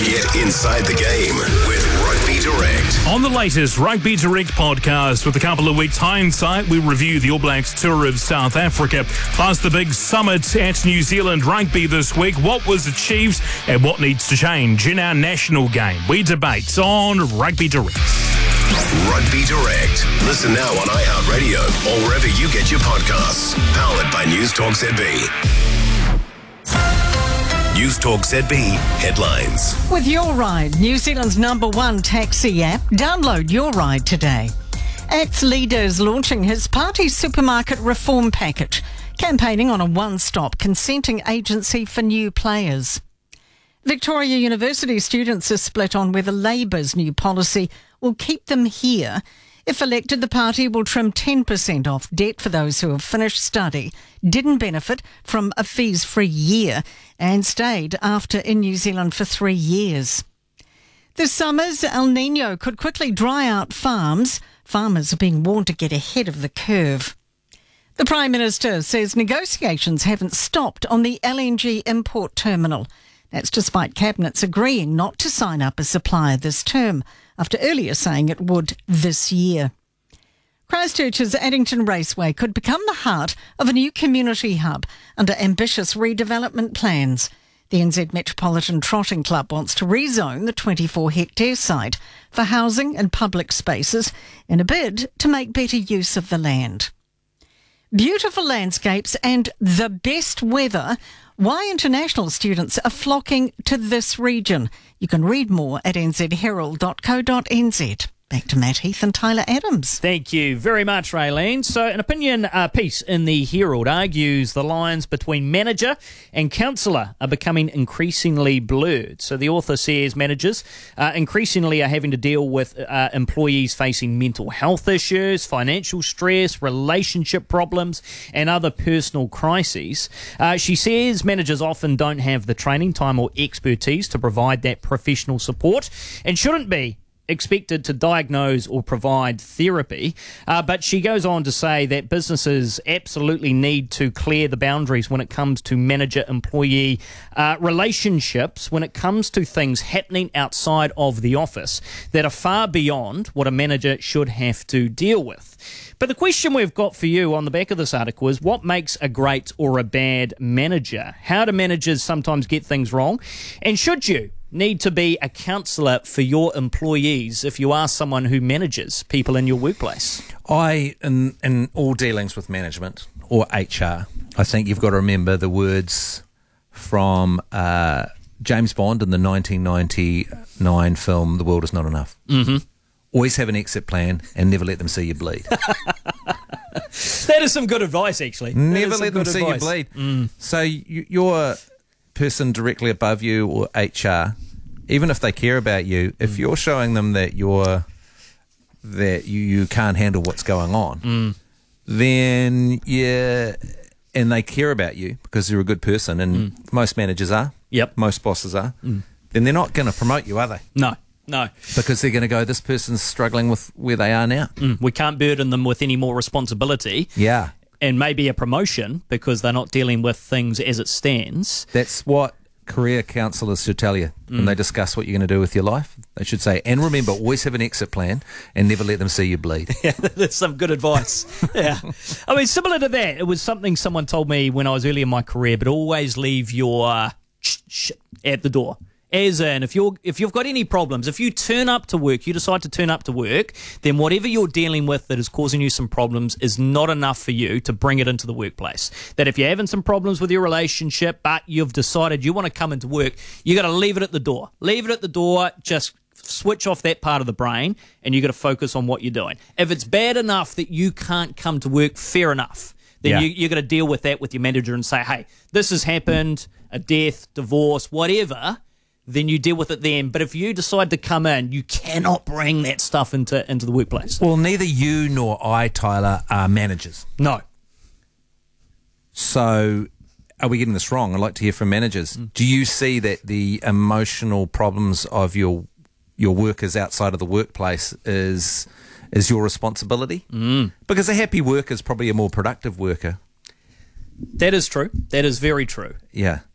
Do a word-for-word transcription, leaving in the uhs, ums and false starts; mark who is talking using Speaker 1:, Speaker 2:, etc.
Speaker 1: Get inside the game with Rugby Direct.
Speaker 2: On the latest Rugby Direct podcast, with a couple of weeks' hindsight, we review the All Blacks tour of South Africa, plus the big summit at New Zealand Rugby this week, what was achieved and what needs to change in our national game. We debate on Rugby Direct.
Speaker 1: Rugby Direct. Listen now on iHeartRadio or wherever you get your podcasts. Powered by News Talk Z B. News Talk Z B headlines.
Speaker 3: With Your Ride, New Zealand's number one taxi app, download Your Ride today. Act's leader is launching his party supermarket reform package, campaigning on a one-stop consenting agency for new players. Victoria University students are split on whether Labour's new policy will keep them here. If elected, the party will trim ten percent off debt for those who have finished study, didn't benefit from a fees-free year, and stayed after in New Zealand for three years. This summer's El Niño could quickly dry out farms. Farmers are being warned to get ahead of the curve. The Prime Minister says negotiations haven't stopped on the L N G import terminal. That's despite Cabinet's agreeing not to sign up a supplier this term, after earlier saying it would this year. Christchurch's Addington Raceway could become the heart of a new community hub under ambitious redevelopment plans. The N Z Metropolitan Trotting Club wants to rezone the twenty-four hectare site for housing and public spaces in a bid to make better use of the land. Beautiful landscapes and the best weather. Why international students are flocking to this region. You can read more at n z herald dot co dot n z. Back to Matt Heath and Tyler Adams.
Speaker 4: Thank you very much, Raylene. So an opinion uh, piece in the Herald argues the lines between manager and counsellor are becoming increasingly blurred. So the author says managers uh, increasingly are having to deal with uh, employees facing mental health issues, financial stress, relationship problems and other personal crises. Uh, she says managers often don't have the training, time or expertise to provide that professional support and shouldn't be expected to diagnose or provide therapy, uh, but she goes on to say that businesses absolutely need to clear the boundaries when it comes to manager-employee uh, relationships, when it comes to things happening outside of the office that are far beyond what a manager should have to deal with. But the question we've got for you on the back of this article is what makes a great or a bad manager? How do managers sometimes get things wrong? And should you need to be a counsellor for your employees if you are someone who manages people in your workplace?
Speaker 5: I, in, in all dealings with management or H R, I think you've got to remember the words from uh, James Bond in the nineteen ninety-nine film The World Is Not Enough.
Speaker 4: Mm-hmm.
Speaker 5: Always have an exit plan and never let them see you bleed.
Speaker 4: That is some good advice, actually.
Speaker 5: Never let them see
Speaker 4: advice.
Speaker 5: you bleed.
Speaker 4: Mm.
Speaker 5: So you, you're person directly above you or H R, even if they care about you, if mm. you're showing them that you're that you, you can't handle what's going on,
Speaker 4: mm.
Speaker 5: then yeah, and they care about you because you're a good person, and mm. most managers are,
Speaker 4: yep,
Speaker 5: most bosses are,
Speaker 4: mm.
Speaker 5: then they're not going to promote you, are they?
Speaker 4: No. No.
Speaker 5: Because they're going to go, this person's struggling with where they are now.
Speaker 4: Mm. We can't burden them with any more responsibility.
Speaker 5: Yeah.
Speaker 4: And maybe a promotion because they're not dealing with things as it stands.
Speaker 5: That's what career counsellors should tell you when
Speaker 4: mm.
Speaker 5: they discuss what you're going to do with your life. They should say, and remember, always have an exit plan and never let them see you bleed.
Speaker 4: Yeah, that's some good advice. Yeah. I mean, similar to that, it was something someone told me when I was early in my career, but always leave your uh, sh- sh- at the door. As in, if you're if you've got any problems, if you turn up to work, you decide to turn up to work, then whatever you're dealing with that is causing you some problems is not enough for you to bring it into the workplace. That if you're having some problems with your relationship, but you've decided you want to come into work, you got to leave it at the door. Leave it at the door. Just switch off that part of the brain, and you got to focus on what you're doing. If it's bad enough that you can't come to work, fair enough. Then
Speaker 5: yeah.
Speaker 4: you you got to deal with that with your manager and say, hey, this has happened, a death, divorce, whatever. Then you deal with it then. But if you decide to come in, you cannot bring that stuff into, into the workplace.
Speaker 5: Well, neither you nor I, Tyler, are managers.
Speaker 4: No.
Speaker 5: So are we getting this wrong? I'd like to hear from managers. Mm. Do you see that the emotional problems of your your workers outside of the workplace is is your responsibility?
Speaker 4: Mm.
Speaker 5: Because a happy worker is probably a more productive worker.
Speaker 4: That is true. That is very true.
Speaker 5: Yeah.